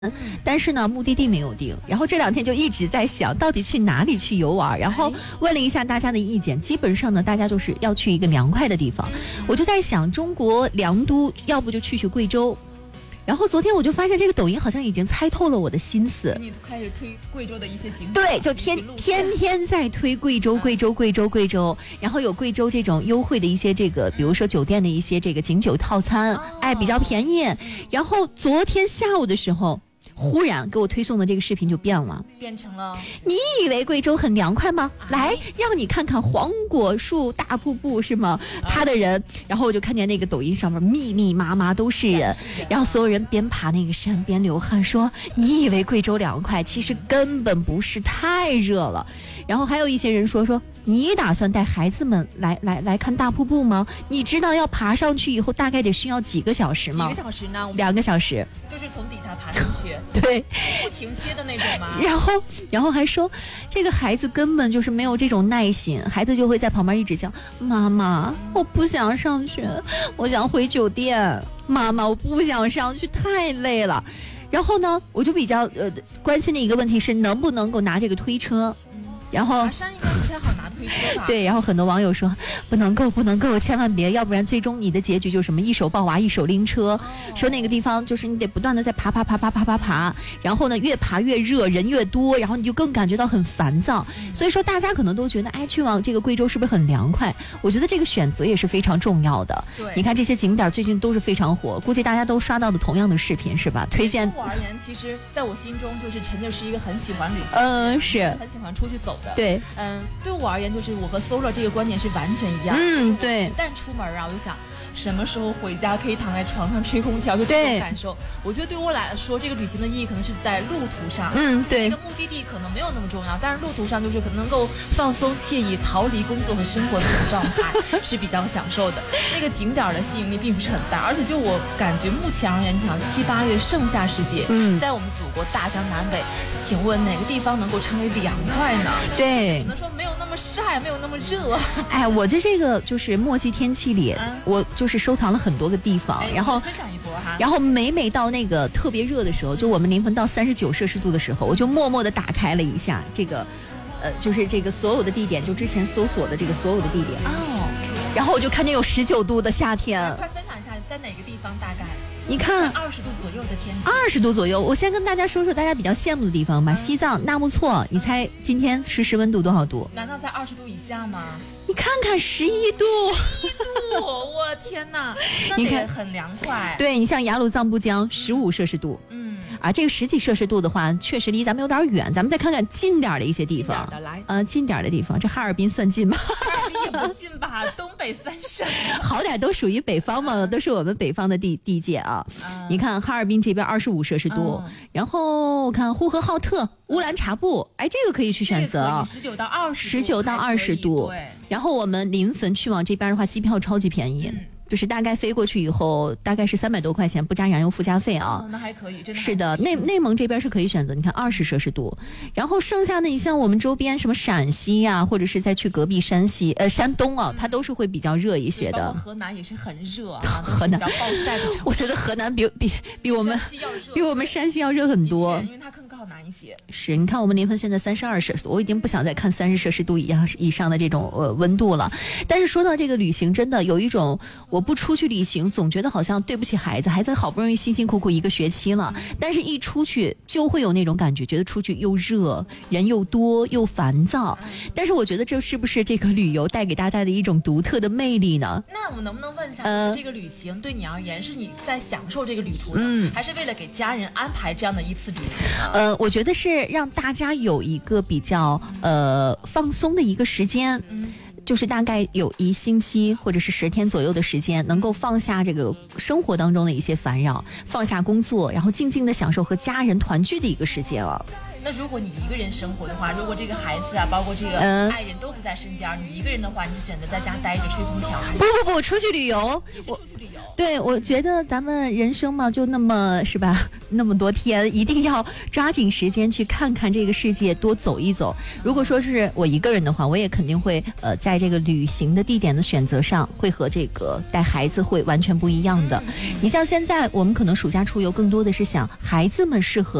但是呢，目的地没有定。然后这2天就一直在想，到底去哪里去游玩。然后问了一下大家的意见，基本上呢，大家都是要去一个凉快的地方。我就在想，中国凉都，要不就去贵州。然后昨天我就发现这个抖音好像已经猜透了我的心思， 你开始推贵州的一些景点， 对，就天天在推贵州，然后有贵州这种优惠的一些这个，比如说酒店的一些这个景酒套餐，比较便宜。然后昨天下午的时候，忽然给我推送的这个视频就变成了你以为贵州很凉快吗？来，让你看看黄果树大瀑布是吗？他的人，然后我就看见那个抖音上面密密麻麻都是人，然后所有人边爬那个山边流汗，说你以为贵州凉快，其实根本不是，太热了。然后还有一些人说你打算带孩子们来看大瀑布吗？你知道要爬上去以后大概得需要几个小时吗？ 几个小时呢 ？2个小时， 就是从底下爬上去， 对， 不停歇的那种吗？ 然后还说这个孩子根本就是没有这种耐心，孩子就会在旁边一直叫妈妈，我不想上去，我想回酒店，妈妈我不想上去，太累了。然后呢，我就比较关心的一个问题是能不能够拿这个推车。然后爬山应该不太好拿推车吧？ 对，然后很多网友说不能够，千万别，要不然最终你的结局就是什么一手抱娃一手拎车。说那个地方就是你得不断的在爬，然后呢越爬越热，人越多，然后你就更感觉到很烦躁。所以说大家可能都觉得，去往这个贵州是不是很凉快？我觉得这个选择也是非常重要的。 对， 你看这些景点最近都是非常火，估计大家都刷到的同样的视频是吧？推荐。 对我而言，其实在我心中就是陈就是一个很喜欢旅行， 是很喜欢出去走。 对， 对我而言，就是我和 Solar 这个观点是完全一样的。 对， 一旦出门我就想什么时候回家可以躺在床上吹空调，就这种感受。我觉得对我来说，这个旅行的意义可能是在路途上。 对， 这个目的地可能没有那么重要，但是路途上就是可能能够放松惬意，逃离工作和生活的这种状态是比较享受的。那个景点的吸引力并不是很大，而且就我感觉目前而言，你想7、8月盛夏时节，在我们祖国大江南北，请问哪个地方能够称为凉快呢？ 对， 可能说没有那么晒，没有那么热。 我这个就是墨迹天气里，我就是收藏了很多个地方，然后分享一波哈。 然后每到那个特别热的时候，就我们临汾到39摄氏度的时候，我就默默地打开了一下这个，就是这个所有的地点，就之前搜索的这个所有的地点。然后我就看见有19度的夏天。 快分享一下，在哪个地方大概？ 你看 20度左右的天气 ，20度左右。我先跟大家说说大家比较羡慕的地方吧。西藏纳木错，你猜今天实时温度多少度？ 难道在20度以下吗？ 你看看11度 ，11度，我天哪，那得很凉快。 对，你像雅鲁藏布江15摄氏度，这个10几摄氏度的话，确实离咱们有点远。咱们再看看近点的一些地方，近点的地方，这哈尔滨算近吗？ 哈尔滨也不近吧，东北3省， 好歹都属于北方嘛，都是我们北方的地界啊。你看哈尔滨这边25摄氏度，然后我看呼和浩特、乌兰察布，这个可以去选择啊 ，19到 20度。 对， 然后我们临汾去往这边的话，机票超级便宜。就是大概飞过去以后，大概是300多块钱，不加燃油附加费啊。 那还可以，真的是的，内蒙这边是可以选择。你看20摄氏度，然后剩下的你像我们周边什么陕西呀，或者是再去隔壁山东啊，它都是会比较热一些的。包括河南也是很热啊， 河南比较暴晒的城市。 我觉得河南比我们山西要热很多， 因为它更靠南一些。 是，你看我们临汾现在32摄氏度，我已经不想再看30摄氏度以上的这种温度了。但是说到这个旅行，真的有一种我不出去旅行，总觉得好像对不起孩子好不容易辛辛苦苦1个学期了，但是一出去就会有那种感觉，觉得出去又热，人又多又烦躁。但是我觉得这是不是这个旅游带给大家的一种独特的魅力呢？ 那我们能不能问一下，这个旅行对你而言是你在享受这个旅途呢，还是为了给家人安排这样的一次旅途呢？ 我觉得是让大家有一个比较放松的一个时间。就是大概有1星期或者是10天左右的时间，能够放下这个生活当中的一些烦扰，放下工作，然后静静的享受和家人团聚的一个时间了。 那如果你一个人生活的话，如果这个孩子啊，包括这个爱人都不在身边，你一个人的话，你选择在家待着吹空调？ 不，出去旅游。 也是出去旅游。 对，我觉得咱们人生嘛，就那么是吧，那么多天，一定要抓紧时间去看看这个世界，多走一走。如果说是我一个人的话，我也肯定会在这个旅行的地点的选择上，会和这个带孩子会完全不一样的。你像现在我们可能暑假出游，更多的是想孩子们适合